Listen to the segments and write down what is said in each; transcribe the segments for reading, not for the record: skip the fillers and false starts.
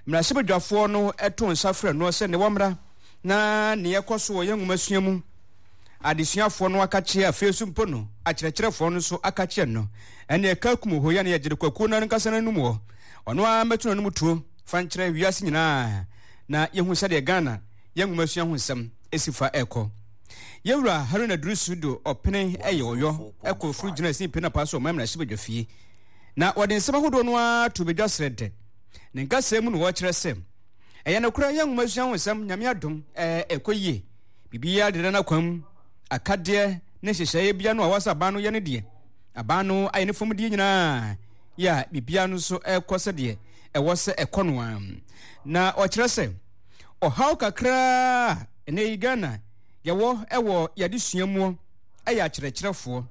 mrasibedwafo no eto nsafre no se ne womra na ne yekoso ye nwumasua mu adesuafo no akache afesu mpo no akyerɛkyerɛfo no so akache no ene ekakum ho ya ne yegere kwaku na nkasa na numu ono a metuno no mutuo fa nkyerɛ wiase nyina na yehu sɛ de Ghana ye nwumasua ho nsɛm esifa ekɔ yewura Haruna Drusudo opene eyoyo ekɔ furu gyina si pena paso mamra sibedwafie na wɔde nsɛm ahodo no a to bedwasrede ne nkasa mu no wɔ kyerɛ sɛ ɛyɛ no kura ye nwumasua ho nsɛm nyame adom ekɔyie bibia de na kwam akade ne hyehyɛ bia no a wasa ba no ye ne de aba no aye ne fom de nyina ya bibia no so ekɔsɛ de ɛwɔ sɛ ɛkɔno na ɔkyerɛ sɛ ɔhaw kakra ene Ghana yawo ewo yade suamu eya kyerɛkyerɛfo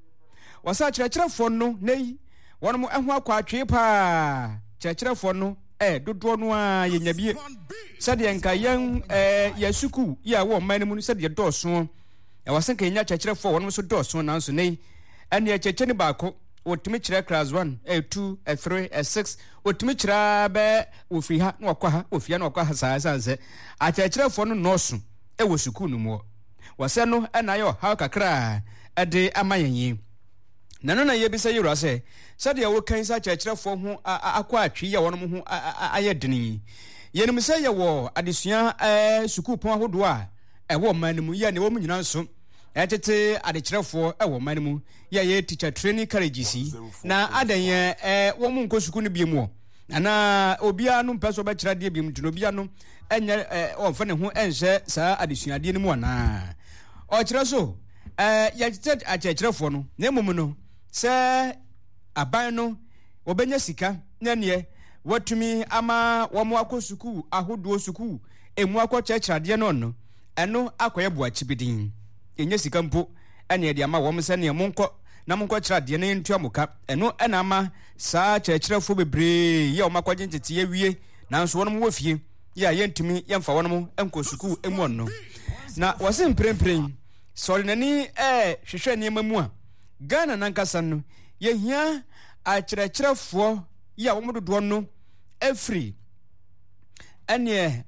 wasa kyerɛkyerɛfo no nei wɔn mo ɛho akɔ atwe pa kyerɛkyerɛfo no dodo no a yenyabie sɛde nka yɛn yasuku ya wo man mu sɛde dɔɔso wasa nka yenya kyerɛkyerɛfo wɔn mo so dɔɔso nanso nei ɛne kyerɛkyɛ ne baako otumi kyerɛ class 1 2 3 6 otumi kyerɛ bɛ ofiri ha na wakɔ ha ofia na wakɔ ha saa a kyerɛkyerɛfo no nɔɔso ewo suku no mo wase no na yo ha kakra ade amayenyi nano na yebisa yiro se sade ya wo kan sa kyerɛkyerɛfo ho akɔ atwi ya wono ho ayedeni yenim se ye wo adesua suku pon ahodo a ewo manmu ya ne wo nyina nso etete adekyerɛfo ewo manmu ya ye teacher training colleges na adan wo mu nko suku no biemu ana obia no mpɛso ba kyerɛ de biemu tuno obia no enye onfa ne ho enhye saa adesua de ne mu ana ɔkyerɛ so yɛtete akyerɛkyerɛfo no na mmom no sɛ aban no wɔbɛnya sika na ne watumi ama wɔn akɔ suku ahodoɔ suku emu akɔ kyerɛkyerɛdeɛ no ɛno akɔyɛ boakyi bidin ɛnya sika mpo ɛne de ama wɔn sɛ ne monkɔ na monkɔ kyerɛdeɛ ne ntua muka ɛno ɛna ama saa kyerɛkyerɛfo bebree yɛ wɔn akɔgye ntete awie nanso wɔn wɔ fie yɛ yɛntumi yɛmfa wɔn nkɔ suku emu no na wɔse mprempren sɔre nani hwehwɛ nneɛma mu a Ghana nankasa no yehia akyerɛkyerɛfoɔ yi a wɔn dodoɔ no afiri ɛne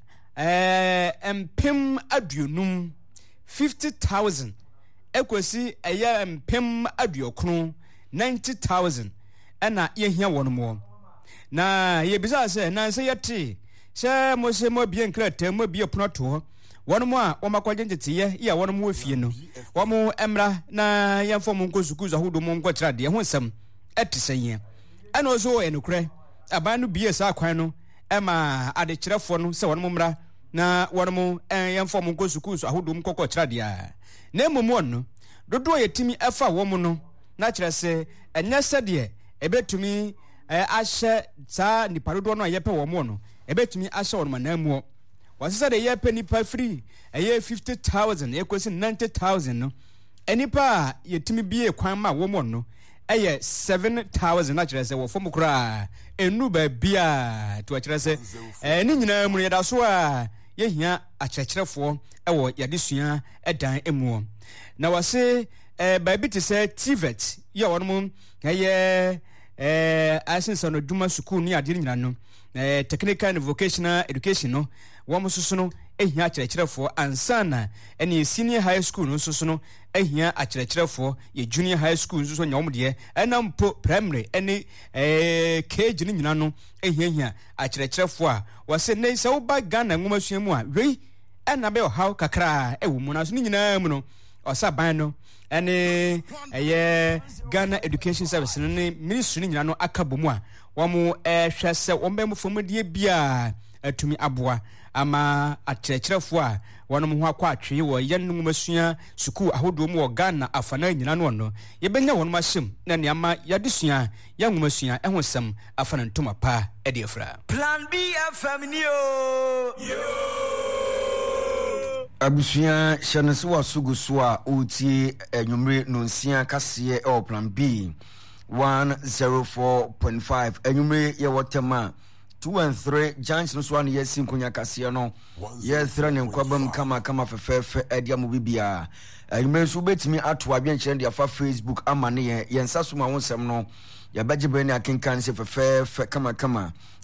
mpem aduonum 50,000 ekosi ɛyɛ mpem aduokron 90,000 ɛna yehia wɔn mo na yebisa sɛ nanse yɛte sɛ mo se mo bie nkrataa mo bie ponoto wɔn mo a wɔn akɔgye ntete ya wɔn mo afie no wɔn mo emra na yɛmfo mo nkɔ suku zahodo mo nkɔ kyerɛ de ho nsɛm ɛte sɛnyɛ ɛna ɔso ɛnokorɛ aban no bie saa kwan no ɛma adekyerɛfo no sɛ wɔn mo mra na wɔn mo yɛmfo mo nkɔ suku zahodo mo kɔkɔ kyerɛ de na mmom no dodo yɛtimi ɛfa wɔn no na kyerɛ sɛ ɛnyɛ sɛdeɛ ɛbɛtumi ahyɛ saa nipa dodo no a yɛpɛ wɔn no ɛbɛtumi ahyɛ wɔn manamuo wasisa de yɛpɛ nipa free ɛyɛ 50,000 ekosi 90,000 no enipa yɛtimi bie kwan ma wɔn no ɛyɛ 7,000 na kyerɛ sɛ wɔfom kora enu ba bia to kyerɛ sɛ ne nyinaa mu yɛda so a yɛhia akyerɛkyerɛfoɔ ɛwɔ yɛdesua ɛdan emu na wase baabi te sɛ TVET yɛ wɔn mu ɛyɛ asensa no dwuma sukuu ne ade nyina no technical and vocational education no wɔn soso no ehia akyerɛkyerɛfoɔ ansana ɛne senior high school no soso no ehia akyerɛkyerɛfoɔ yɛ junior high school soso nya wɔn deɛ ɛna mpo primary ɛne KG ne nyina no ehia akyerɛkyerɛfoɔ a wɔsɛ ne sɛ woba Ghana ngomasua mu a wei ɛna bɛ ɔhaw kakra ɛwɔ mu na so ne nyinaa mu no ɔsa ban no ɛne ɛyɛ Ghana Education Service no ne ministry ne nyina no aka bɔ mu a wɔn hwɛ sɛ wɔn bɛ mu fɔmudie bia atumi aboa ama akyerɛkyerɛfoɔ a wɔn ho akɔ atwe wɔ yɛn ngomasua sukuu ahodoɔ mu wɔ Ghana afana nyina no yɛbɛnya wɔn ahyɛm na nneɛma yɛadesua yɛn ngomasua ɛho sɛm afana ntoma pa ɛde afra Plan B FM yo abusua hyɛnse wa sugu so a otie enwumre nonsia kaseɛ ɛwɔ Plan B 104.5 enwumre yɛ wɔtema 2 and 3 junction so an yes nkonya kaseɛ no yɛ thra ne nkwabam kama fefefe adia mo bibia enwumre so betimi ato adwenkyerɛ de afa Facebook ama ne yɛnsa so ma wonsɛm no yɛbɛgye bɛ ne akenkan se fefefe kama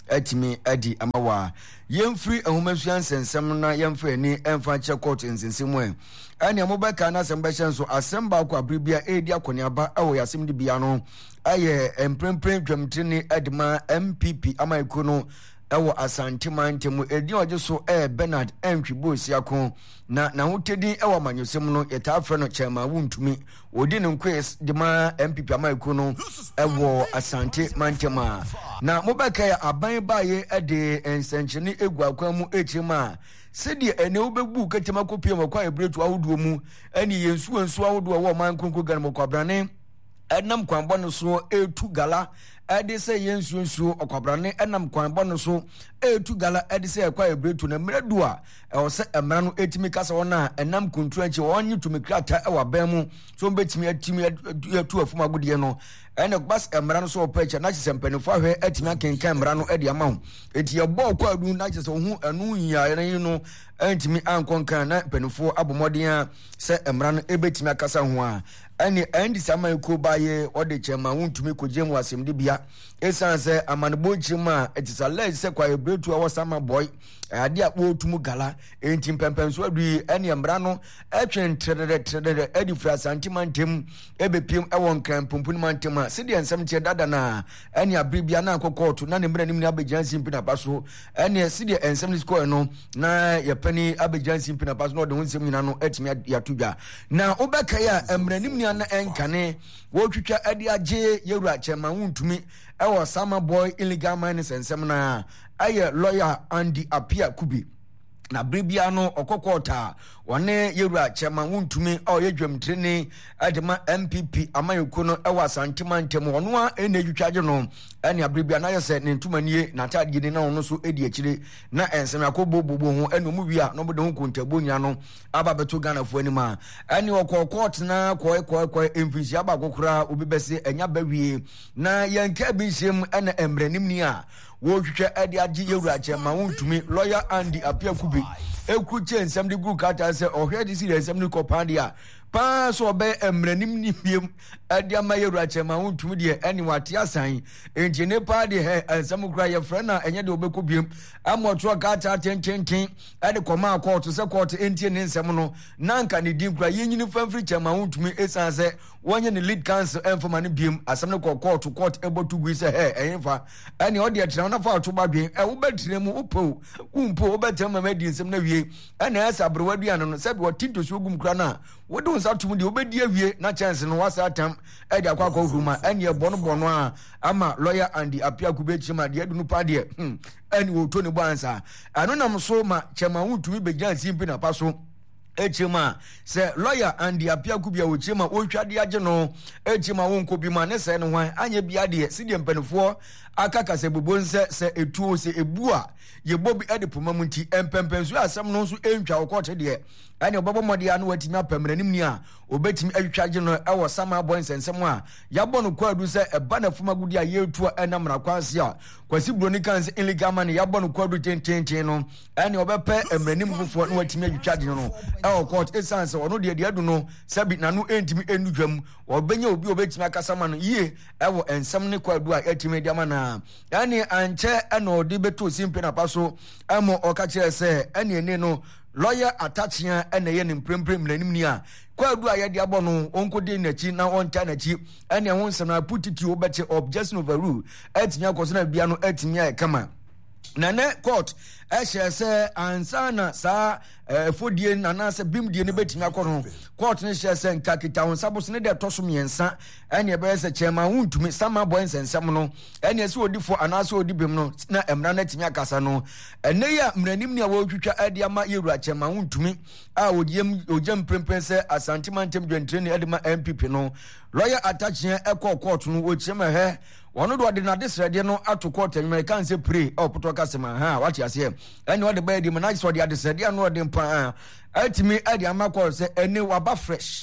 atimi adi amawa yemfiri ahomasuan sensem na yemfiri ni emfa che court nsensemu ani amobeka na sembehye so asemba kwa bribia edi akoniaba awo yasem di bia no aye emprempren dwamtini adima MPP amaiko no ewo Asante Mantemu edi oje so Bernard Ntwibo siako na hotedi ewo manyosem no yetafre no chairman wuntumi odi ne nkwes de ma MPP amaiko no ewo Asante Mantema na mobeka ya aban baye ede ensenchene egu akwamu echima sedi ene obegbu ketema kopie makwa ebretu ahodo mu ani yensu ahodo wo man konko gan mokwabrane enam kwanbɔ no so etu gala ade sɛ yensu okwabrane enam kwanbɔ no so etu gala ade sɛ kwa ebretu na mredu a ɛwɔ sɛ emra no etimi kasa wona enam kontro anchi wonyi tumi krata ɛwɔ ban mu so betimi atimi atu afuma godie no ene bas emra no so opeche na kyesɛ mpanifo ahwɛ atimi akenkan emra no ade ama ho eti yɛbɔ kwa adu na kyesɛ hu anu yiare no antimi ankonkan na mpanifo abomɔden a sɛ emra no ebetimi akasa ho a ani andi sama ko baye ode chema wuntumi koje mu asemde bia esan se amanebo chima etisa le se kwa ebretu awo sama boy ade akpo tumu gala enti pempenso adu ani emra no etwen trede edi fra Asante Mantem ebepiem ewon kan pompuni Mantema se de ensem tie dada na ani abribia na akokoto na ne mra nim ni abejansi mpina paso ani se de ensem ni score no na yepani abejansi mpina paso no de hunsem nyina no etimi yatudwa na obeka ya emra nim ni na enkane wo twitwa ade agye yewura chema wuntumi ewo Sama Boy illegal mining sensem na aye lawyer Andy Apia Kubi na bribia no okokota wone yewura chema wuntumi o yedwamtrene adema MPP amayeko no ewo Asante Mantem wono a enedwitwaje no ene abribia na yese ne ntumanie na tade ni na wono so edi akire na ensem akobobobo ho ene mu bia no bode ho kontabonya no aba beto Ghana fo anima ene okokot na koi emfisi aba kokora obibese enya bawie na yanka bisem ene emranim ni a wo twitwa ade agye yewura chema wuntumi lawyer Andy Apia Kubi ekuche ensem de gu kata se ohwe de si ensem ni kopande a pa so be emranim ni biem ade ama yewura chema wuntumi de eni wate asan enti ne pa de he ensem kura ye frena enye de obeko biem amoto kata tenten ade koma court se court enti ne ensem no nanka ne din kura yenyini famfri chema wuntumi esan se wonye ne lead counsel enfoma ne biem asem ne court ebotu gu se he enfa eni ode atira na fa to badwen wo betire mu upo obetema madi ensem na wie ena asa browadu no se be wotinto so gum kura na wode nsa tum de obedi awie na chance no wasa atam edi akwa huma eni ebono a ama lawyer Andy Apia Kubi chima de adu no pa de eni wo to ne bansa ano nam so ma chema wuntumi begyan simpi na paso echima se lawyer Andy Apia Kubi a wochima wotwade agye no echima wonko bi ma ne se ne hwan anye bia de sidie mpanifo akaka se bobonse se etuo se ebua ye bobi ede pomamu nti empempensu asem no so entwa okote de ane obabo mode ya no watimi apamranim ni a obetimi atwaje no ewo Sama Boy nsensem a yabɔ no kwadu se eba na fuma gudi a yetu enamra kwanse a kwasi broni kanse illegal man yabɔ no kwadu tenten no ane obepe emranim fufo no watimi atwaje no ewo court esanse ono de adu no sabi nanu entimi enudwam obenya obi obetimi akasama no yie ewo ensem ne kwadu a etimi de ama na ane anche eno de beto simpe na paso amo okakire se ane ene no lawyer attachia ene ye ne mpremprem nanim ni a kwadu a yede abɔ no onkodi nachi na onta nachi ene ho nsem na putiti obete objection overrule etinya kosona bia no etinya kama na ne court ehye ansana sa fodie nana se bimdie ne betimi akɔno court ne hye se nkakita ho sabos ne de toso miensa ene be se chema wuntumi Sama Boy nsensem no ene se odifo anase odibem no na emra na timi akasa no ene ya mranim ne a wotwitwa ade ama yewura chema wuntumi a ojem prempen se Asante Mantem dwentre ne ade ma MPP no lawyer attaching court no wo chema he wono do de na desrede no ato court anwere kan se pray opoto kasema ha wati ase ene wo de ba di manage so de desrede no de mpa atimi ade ama court se ene waba fresh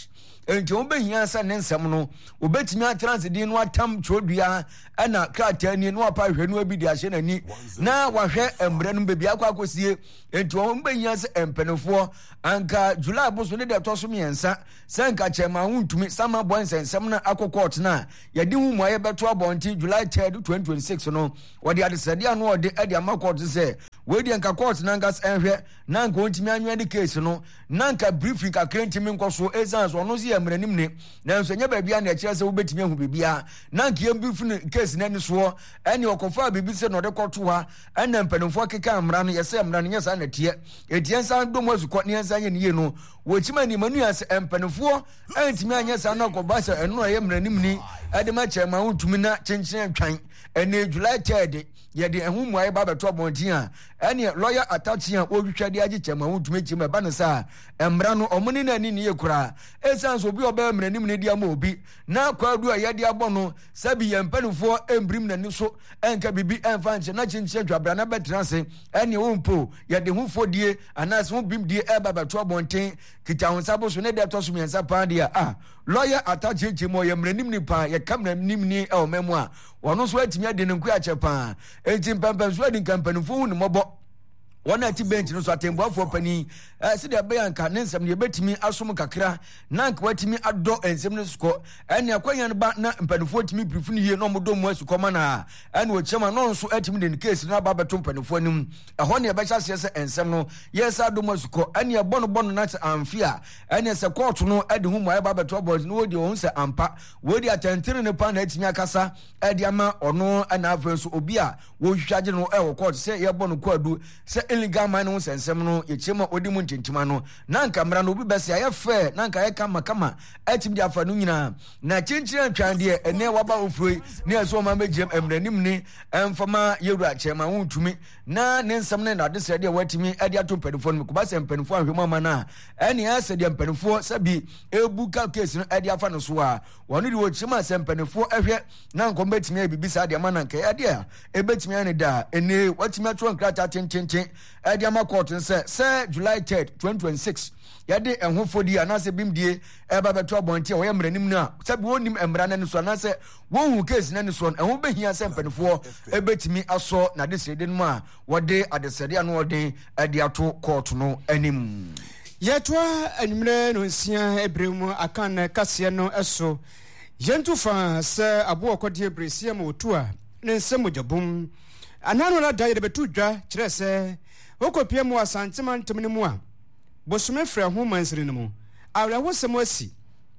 enti obehia sa ne nsɛm no obetimi atranse din no atam twodua ana krata ni no apa hwɛ no abi di ahye nani na wahwɛ embre no bebi akwakosie enti obehia sa empenefo anka July boso ne de toso miensa senka chema huntumi sama boy nsɛm na akokɔt na yɛde hu mu ayɛbɛto abɔnti July 3rd 2026 no wɔde adesade ano wɔde ade amakɔt sɛ wedi anka court nangas enhwe nanka ontimi anwa de case no nanka briefing ka krentimi nkoso ezans ono si emranim ne nanso nya ba bia na ekire se wobetimi ahu bibia nanka yem briefing case na ni so ene okofa bibi se no de koto ha ena mpanimfo keka amra no yese amra no nyesa na tie etien san do mozuko ne ensa ye ne no wochima ni manu as mpanimfo entimi anyesa na okobasa eno ye emranim ni ade ma chema huntumi na chenchen twan ene July 3rd yɛde ɛho mmuaeɛ ba bɛto abɔnten a ɛne lawyer attaching a wɔhwehwɛ de agye kyɛma ho ntumi kyima ɛba no sɛ a mmara no ɔmo ne n'ani ne yɛ koraa ɛsiane sɛ obi ɔbɛyɛ mmaranim ne de ama obi na kwaadu a yɛde abɔ no sɛbi yɛn mpanimfoɔ ɛmbirim n'ani so ɛnka biribi ɛmfa nkyɛ na kyenkyerɛ dwabra na bɛtena ase ɛne wo mpo yɛde ho fodie anaasɛ ho bimdie ɛba bɛto abɔnten kita ho nsa bo so ne de ɛtɔ so mmiɛnsa paa deɛ a lawyer attaching kyima yɛ mmaranim ni paa yɛka mmaranim ni ɛwɔ mu a wɔno nso atumi ade ne nko akyɛ paa enti mpampan so adi nkampanimfo hu ne mmɔbɔ wɔn ati bench no so atemboafoɔ pani sɛ de bɛyɛ nka ne nsɛm ne yɛbɛtumi asom kakra na nka watumi adɔ nsɛm no sukɔ ɛne akwanya no ba na mpanimfoɔ tumi pirifu no yie na ɔmodɔ mu asukɔma no a ɛne wɔkyɛm a no nso atumi de ne case no aba bɛto mpanimfoɔ anim ɛhɔ ne yɛbɛhyɛ aseɛ sɛ nsɛm no yɛsa adɔ mu asukɔ ɛne ɛbɔ no na sɛ amfe a ɛne sɛ kɔɔto no ɛde ho mu ayɛba bɛto abɔ no wɔdi wɔn sɛ ampa wɔdi atɛntere ne pa na atumi akasa ɛde ama ɔno ɛna afei nso obi a wɔhwehwɛ agye no ɛwɔ kɔɔto sɛ yɛbɔ no kɔadu sɛ illegal man no sensem no yechema odi mu ntintima no na nka mra no obi bese aye fe na nka ye kama atim di afa no nyina na chinchire antwan de ene waba ofroi ne aso ma megiem emranim ni emfama yewura chema huntumi na ne nsem ne na de se de watimi ade ato mpanifo no kuba se mpanifo ahwemo ama na ene ase de mpanifo sabi ebu ka case no ade afa no so a wono de wochima se mpanifo ehwe na nko betimi abibisa de ama na nka ade a ebetimi ane da ene watimi ato nkrata chenchenchen Ediama court say July 3rd 2026 yade enho fodi anase bimdie eba beto abonte o yemranim no a sabi wonim emra na so anase wonhu case na ne so enho behia se mpanifo ebetimi aso na de sede no a wode adesede ano wode ade ato court no anim yetwa animre no nsia ebremu akan kase no eso yentu fa se abo okode ebresia ma otu a ne nsem jabum anano na dai de betu dwa kire se okopie mu asantema ntemi mu a bosome frɛ ho mansiri no mu awre ho sem asi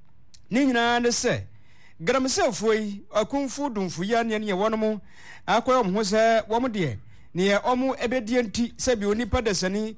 ne nyina ne se gramsefo yi akunfu dumfu ya ne ne wono mu akoyom ho se wo mu de ne omu ebedie nti se bi onipa desani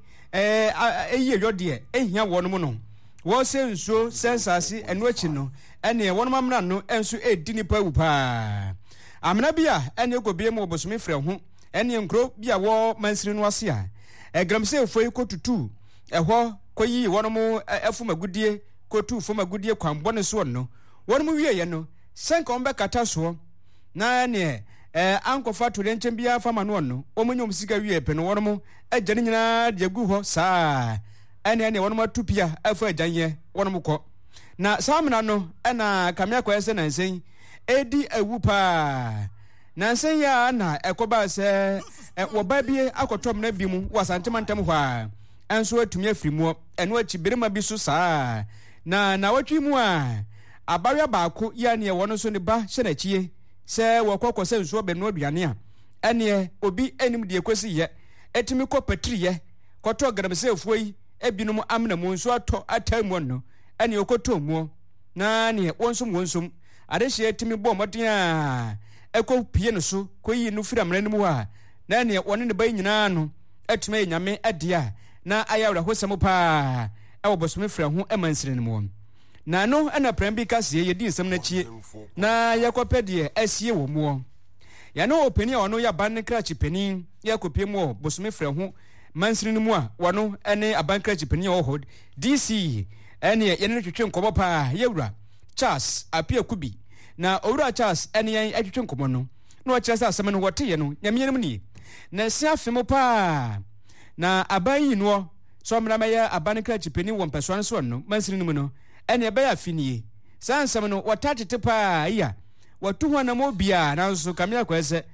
eyi yode ehia wono mu no wo se nsuo sensase eno achi no ene wono mamra no enso edi nipa wu pa amna bia ene gobie mu bosome frɛ ho ene nkro bia wo mansiri no ase a egramse foi kotutu eho koyi wonomo efumagudie kotu fumagudie kwambone so no wonomo wieye no senka ombe kata so na ne ankofa to renchen bia fama no no omunyom sika wie pe no wonomo agane nyina de gu ho saa ene wonomo tupia afa aganye wonomo ko na samna no na kamia kwa ese na nsen edi awupa na nsen ya na ekoba se wo babie akotom na bi mu wasantema ntam hwa enso atumi afirimu eno achi birima bi so saa na watwi mu a abawe baako ya ne wono so ne ba hye na chie se wokokɔ se nso be no aduane a ene obi anim de ekosi ye etimi kɔ patriye kɔtɔ gramsefuo yi ebinom amna mu nso atɔ atamu no ene okɔtɔ mu na ne wonsom ade hye etimi bɔ moden a ekɔ pie no so koyi no fira mra no mu a na ne wone ne ba nyina no atuma nyame adia na ayawra hosem pa ewo bosome fra ho emansire no mu na no na pran bi kase ye di nsem na chie na yakopede asie wo mu ya no opani a ono ya ban ne krachi pani yakopie mu bosome fra ho mansire no mu a wono ene aban krachi pani ohod DC ene ye ne twetwe nkobo pa yewura Charles apia kubi na owura Charles ene ye atwetwe nkobo no na wakira sa asem no wote ye no nyamenem ni na sia femo pa na aban yi no so mra maya aban krachi pani wo mpɛso no so no mansiri no mu no ene be ya fini sansam no watatete pa ya watu ho na mo bia na so kamia kwese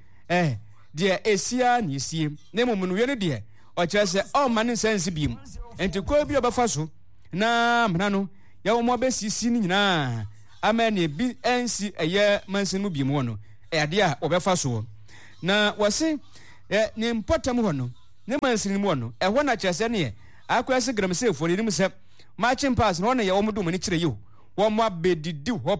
de esia ni sie na momuno ye ne de o kire se o mane sense biem enti ko bi obafa so na mna no ya wo mo be sisi ni nyina amane bi ensi eye mansin mu biem wono ade a obefa so na wose ne mpotam ho no ne mansin mu wono ho na kire se ne akwase gramsefo ne nim se matching pass no na ye wo mdo mani kire yo wo mo abedidi ho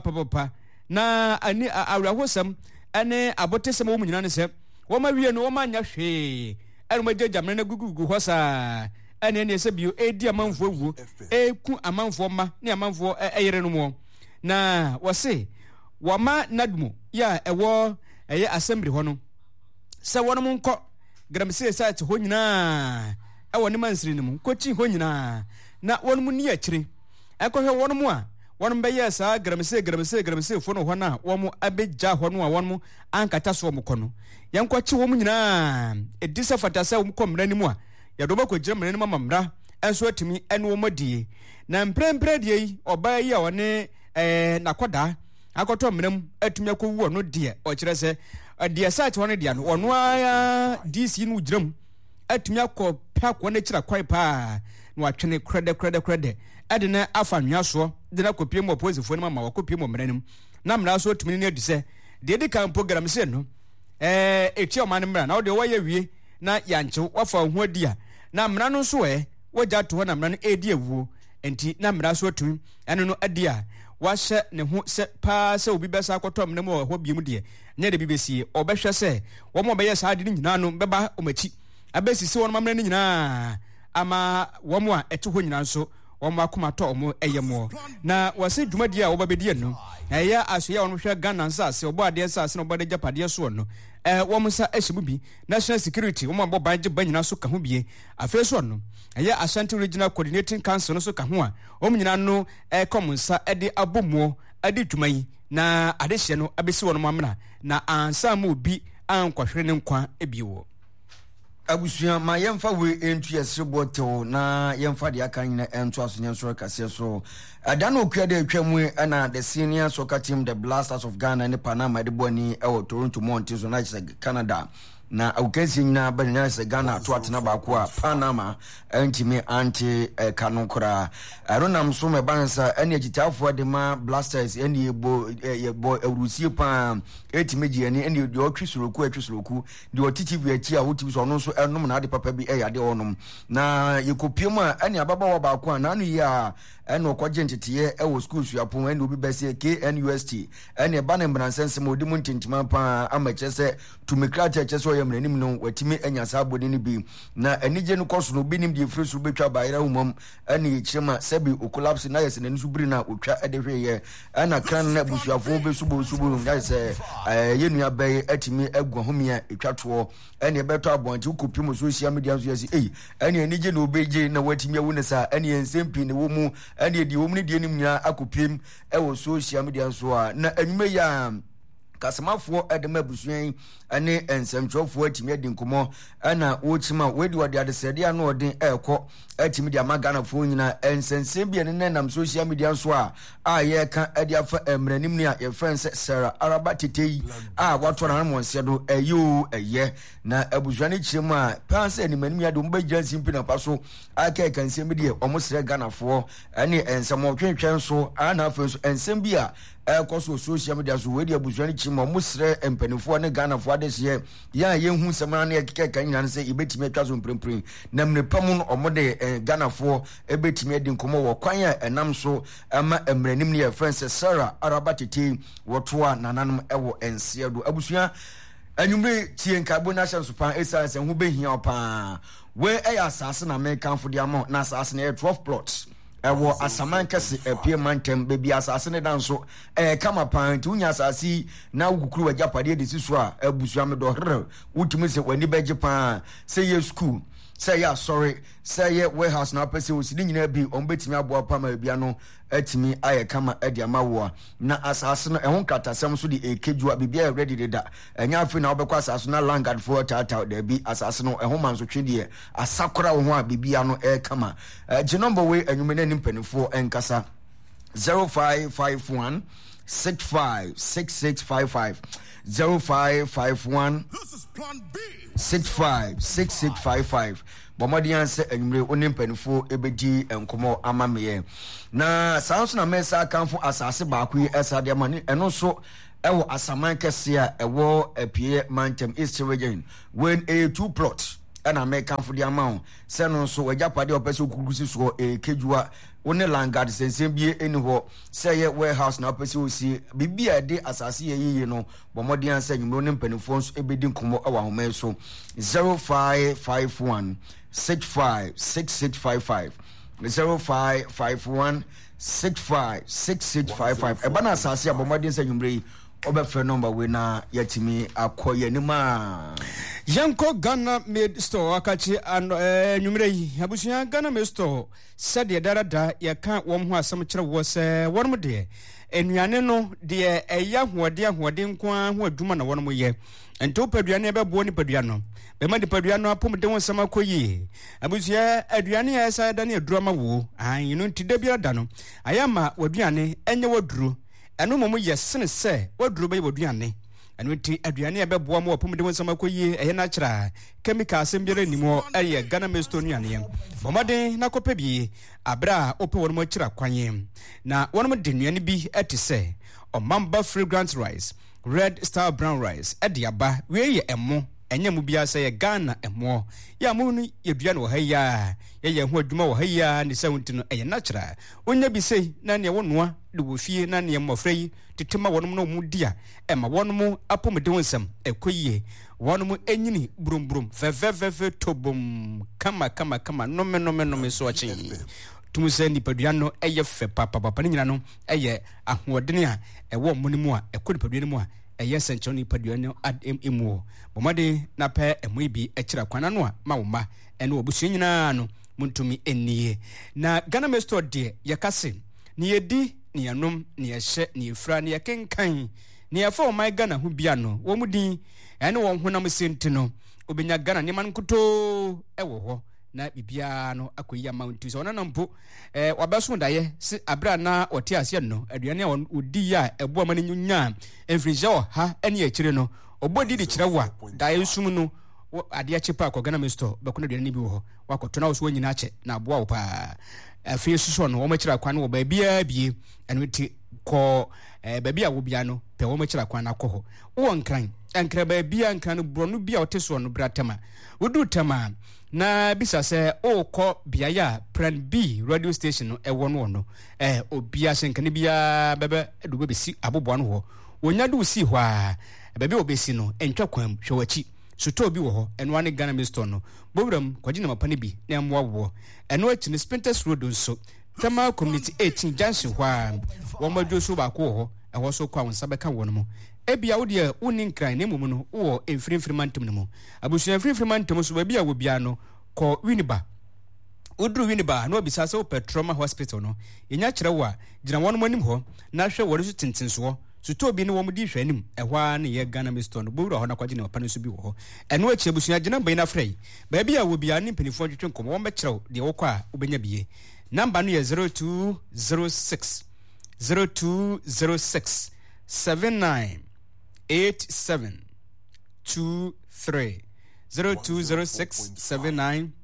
pa na ani awrahosam ane abotesem wo nyina ne se wo ma wie no wo ma nya hwe anu magya mena gugugu hosa ane ne se bio edi amanfo wuo eku amanfo ma ne amanfo eyere no mo na wose wo ma nadmo ya ewo eye assembly ho no se wono mo nko gramse site ho nyina ewo ne mansiri ne mo kochi ho nyina na wono mo ni akire ekohwe wono mo a wono be yesa gramse fo no ho na wo mo abegya ho no a wono mo ankata so mo kono yankwachi wo mo nyina edisa fatasa wo mo komra ni mu a yadoba ko gira mra ni mamra enso atimi ene wo modie na mprempre die yi oba yi a wone nakoda akoto mram atumi akwu no die o kire se die site wone dia no ono aya DC no giram atumi akopia ko na kira kwai pa na watwene krede ade na afa nwaso de na kopie mo opposite ni mama wakopie mo mranim na mra so atumi ne adi se de de kan program se no eti o man mra na o de wo ye wie na yanche wafa ho adi a na mra no so wogya to na mra no edi awuo enti na mra so atumi ene no adi a wahye ne ho se pa se obi besa akoto mna mo ho biem de nya de bibesi obehwe se wo mo be ye sa ade ni nyina no beba o machi abesisi won mamra ni nyina ama wo mo a ete ho nyina so wo mo akoma to mo eyemo na wase dwumadi a wo babedi no eya asoya won hwe Ghana nsa se obo ade nsa se no bode japade so no wo mo sa ehyimu bi national security wo mo abo banje banyina so ka ho bie afi so no eya Ashanti Regional Coordinating Council no so ka ho a wo nyina no komunsa ede abomuo ade dwumai na adehye no abesi won mamra na ansa ma obi ankwahwere ne nkwa ebiwo abusua ma yemfa we entu yesreboto na yemfa de aka nyina entu aso nyenso kase so adana okua de atwam na the senior soccer team the Blasters of Ghana ne Panama de boni e Toronto Mountains na Canada na awukasi nyina banya se Ghana to atena ba ko a Panama antimi anti kanokora aronam so me bansa ene agitafo de ma Blasters ene yebo Rusie pa etimi ene ene de otwisuroku de otiti biachi a woti so no so enom na ade papa bi yade onom na yekopiem a ene ababa wa ba ko na anu ya ene okwaje ntete wo school suapon ene obi bese KNUST ene ba ne mbransense mo odimu ntintima pa amachese tumikrat achese yemranim no watimi anya sabode ne bi na enije no koso no binim de frisu betwa bayira umam ene chema sebi o collapse na yese ne subiri na otwa edehweye ana kran na busuafo be subo ya se yenu abai atimi agwa homia etwato ene beto abonti ukopim social media so yesi ene enije no obeje na watimi awu ne sa ene ensempi ne wo mu ene di wo mu ne die nim nya akopim wo social media so a na anwume ya kasamafo edema busuan ane ensemtwofo atimi adi nkomo ana wochima wedi wade adesede ano odin ekọ atimi di amagana fo nyina ensensem bi ene nam social media so a ye ka adi afa emranim ni a ye friends Sarah Araba Tetei a wato na mo nsedo ayo eye na abusuan chirem a panse animanim ya do mbagyan simpi na paso aka kansem bi omosre Ghana fo ane ensem otwentwen so ana afa so ensem bi a koso social media so wedi abusuan chirem omosre empanifo ne Ghana fo adehye ya yehu semana ne keke kan nyane se ibetimi atwa so mprempren na mnepamu omode Ghana fo ebetimi adi nkomo wo kwan a enam so ama emranim ne friends Sarah Araba Tetei wotoa nananum ewo ensiedo abusua anwumre tie nkabo na hye so pan essence ho behia opa we asase na me kanfo de amo na asase na 12 plots ewo asaman kase apie mantem bebi asase ne danso kama pan ti unya asase na ugukuru wajapade de siso a abusua me do hr utimi se wani beje pan say ye school say ya sorry say ye warehouse na pese osidi nyina bi ombetimi aboa pama bia no atimi aye kama edi amawo na asase no ehon katasem so de ekejua bibia ready de da enya afi na obekwa asase na langard for tata de bi asase no ehon manso twede asakora wo ho a bibia no kama je number we enwume na nimpanifo enkasa 0551 656655 0551 656655 bomadian se enwure onim panifo ebedi enkomo amameye na sanso na mesa kanfo asase baako yi esade amani eno so ewo asaman kese a ewo apie mantem east region when a2 plot and American for the amount. Seno so wajapade opeso kukusi so kejua one langard sense bie anyho say warehouse na opeso si bibia de asase ye no bomodi an say nyumo ne mpanifo so ebedi nkomo awa homa so 0551 656655 0551 656655 ebana asase abomodi say nyumre obefe number we na yatimi akoye nima Yanko Ghana made store akachi and numere abusuya Ghana made store said the dada ya kan wom ho asam kire wo se wonmo de enuane no de eya hoade nkwa ho aduma na wonmo ye ento paduane be bo ni paduano be ma de paduano apom de won sama koyi abusuya aduane ya sa da ne adurama wo an yinu ntide bia da no ayama waduane enye waduru eno momo ye sene se waduru be waduane anu ti aduane ebeboa mo opom de wonsama koyi ehe na kira chemical asembere nimo eye Ghana mesto nuane bomade na kopa bi abra ope wonmo kira kwanye na wonmo de nuane bi etise omamba fragrant rice red star brown rice ediaba we ye emo enye mu bia se ye Ghana emo ya mu nu ye duane wo haya ye ho adwuma wo haya ne sawunti no eye na kira onya bi sei na ne wonoa de wo fie na ne mmofrei titema wonum no mu dia ema wonum apom de wonsam ekoyie wonum enyini brum veveveve tobum kama nome so achi tumuse ni paduano eye fe papa ni nyina no eye ahoodene a ewo monimu a ekodi paduane mu a eye sencho ni paduane emu bomade na pe emuibi ekira kwana no a mawoma ene obusu nyina no muntumi ennie na Ghana mesto de yakase ni yedi ni yanom ni yehye ni efra ni yakenkan ni yafa o my Ghana hu bia no wo mudin ene wo honam senti no obenya Ghana ni man kuto ewo ho na bibia no akoyi amount so na mpo wabeso daye si abra na ote ase no aduane a odi ya ebo amane nyunya enfrije o ha ene akire no obodi di kire wa daye sum no ade achepa akọ Ghana mesto be kono aduane bi wo ho wakoto na wo so nyina ache na aboa wo pa afie suso no wo makira kwan wo ba bia bie enu ti ko ba bia wo bia no pe wo makira kwan akọ ho wo nkran enkra ba bia nkran no bro no bia oteso no bratama wudu tama na bisa se o ko bia ya Plan B radio station no ewo no obia senkane bia bebe edu be si abobo no ho wonya du si ho a ba bia obesi no entwa kwam hwewachi suto bi wo ho eno ane Ghana mesto no bobram kwaji na mapa ne bi na emwo eno achi ne Spinters Road nso Tama Community 18 Junction hwa wo madwo so ba ko ho eho so kwa wonsa beka wo no mo ebia wo de unin kran ne mumu no wo enfrimfri mantem no mo abusu enfrimfri mantem so ba bia wo bia no ko Winiba udru Winiba no bisa se Petroma Hospital no yenya kire wo a gina won monim ho na hwe wo so tintin so suto bi ne wo mudi hwanim ehwa ne ye Ghana mesto no bowura ho na kwaje ne mapa no so bi wo ho eno achi abusunya gina bai na frei ba bia wo bia ne mpanifo twetwe nkomo wo mekire de wo kwa ubenya bie number no ye 0206 798723 0206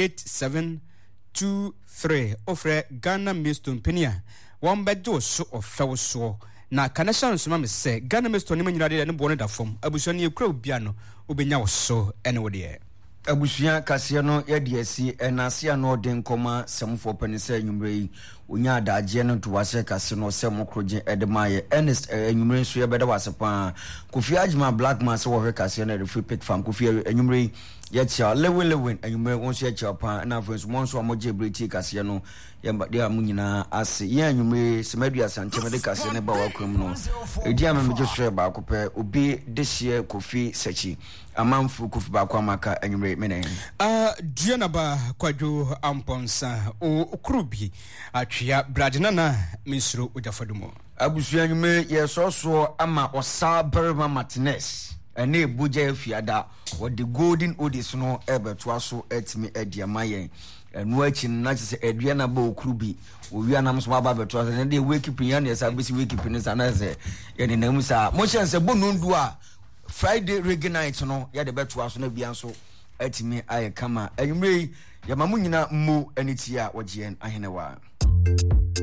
798723 ofre Ghana mesto mpenia wo mbedo so ofewo so na connection so ma se Ghana mesto ne manyira de ne bone da fom abusuya ne ekura obia no obenya wo so ene wo de abusuya kase no ye de asi enase no de nkoma semfo penise nwumre yi onya adaje no to wase kase no se mokroje edemaye Ernest nwumre so ye beda wase pa Kofi Agima Black Man so wo hwe kase no Free Pick Farm Kofi nwumre ye chia lewin nwumre won so ye chia pa na friends won so amoje breti kase no ye de amunyina ase ye nwumre semadu asante me de kase ne ba wa kwam no edi am me je so ba akopɛ obi de hye Kofi Sechi amanfu Kofi ba kwa maka nwumre menen Diana ba kwadwo amponsa o krubi atwea bradena na misro ojafadumo abusuya nwume ye so ama Osaberma Martinez ene buja fiada wo the golden odis no ebeto aso etimi ediama yen no achi na kyese adua na ba okrubi owi anam so ba beto na de wake up yan yesa besi wake up ni sana se ye ne nam sa mo chance bonundu a Friday reggae night no ya de beto aso na bia so atimi aye kama anwumre ya mamu nyina mmo anitia wogien ahenewa